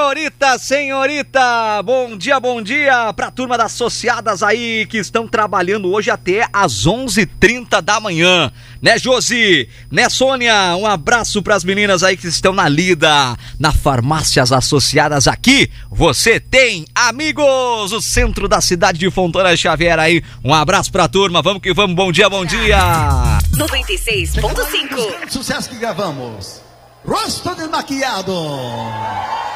Senhorita, bom dia pra turma das associadas aí que estão trabalhando hoje até às 11h30 da manhã, né, Josi? Né, Sônia? Um abraço pras meninas aí que estão na lida, na Farmácias Associadas aqui. Você tem amigos, o centro da cidade de Fontana Xavier aí. Um abraço pra turma, vamos que vamos, bom dia. 96.5. Sucesso que gravamos. Rosto desmaquiado.